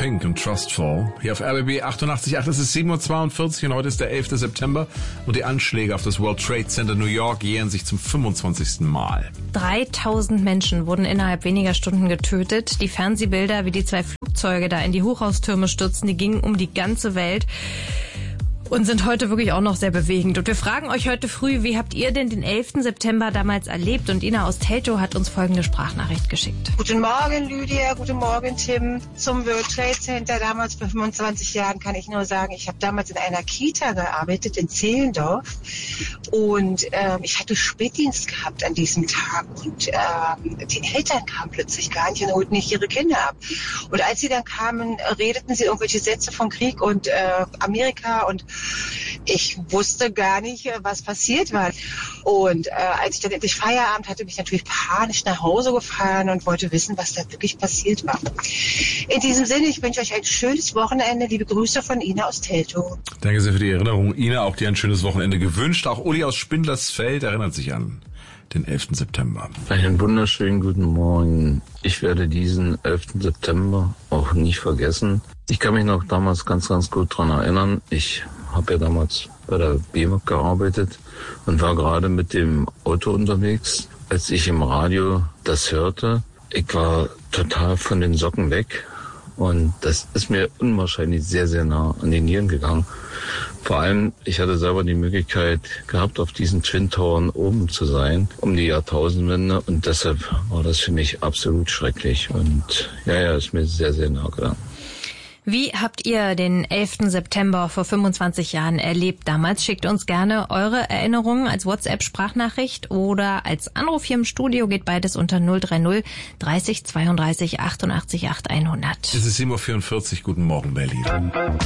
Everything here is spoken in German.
Pink und Trustful. Hier auf RBB 88.8, es ist 7.42 Uhr und heute ist der 11. September und die Anschläge auf das World Trade Center New York jähren sich zum 25. Mal. 3000 Menschen wurden innerhalb weniger Stunden getötet. Die Fernsehbilder, wie die 2 Flugzeuge da in die Hochhaustürme stürzen, die gingen um die ganze Welt. Und sind heute wirklich auch noch sehr bewegend. Und wir fragen euch heute früh, wie habt ihr denn den 11. September damals erlebt? Und Ina aus Teltow hat uns folgende Sprachnachricht geschickt. Guten Morgen, Lydia. Guten Morgen, Tim. Zum World Trade Center damals vor 25 Jahren kann ich nur sagen, ich habe damals in einer Kita gearbeitet in Zehlendorf. Und ich hatte Spätdienst gehabt an diesem Tag. Und die Eltern kamen plötzlich gar nicht und holten nicht ihre Kinder ab. Und als sie dann kamen, redeten sie irgendwelche Sätze von Krieg und Amerika und ich wusste gar nicht, was passiert war. Und als ich dann endlich Feierabend hatte, bin ich natürlich panisch nach Hause gefahren und wollte wissen, was da wirklich passiert war. In diesem Sinne, ich wünsche euch ein schönes Wochenende. Liebe Grüße von Ina aus Teltow. Danke sehr für die Erinnerung. Ina, auch dir ein schönes Wochenende gewünscht. Auch Uli aus Spindlersfeld erinnert sich an den 11. September. Einen wunderschönen guten Morgen. Ich werde diesen 11. September auch nie vergessen. Ich kann mich noch damals ganz, ganz gut dran erinnern. Ich habe ja damals bei der BMAG gearbeitet und war gerade mit dem Auto unterwegs. Als ich im Radio das hörte, ich war total von den Socken weg. Und das ist mir unwahrscheinlich sehr, sehr nah an die Nieren gegangen. Vor allem, ich hatte selber die Möglichkeit gehabt, auf diesen Twin Towern oben zu sein, um die Jahrtausendwende. Und deshalb war das für mich absolut schrecklich. Und ja, ist mir sehr, sehr nah gegangen. Wie habt ihr den 11. September vor 25 Jahren erlebt damals? Schickt uns gerne eure Erinnerungen als WhatsApp-Sprachnachricht oder als Anruf hier im Studio. Geht beides unter 030 30 32 88 8 100. Es ist 7.44 Uhr. Guten Morgen, Berlin.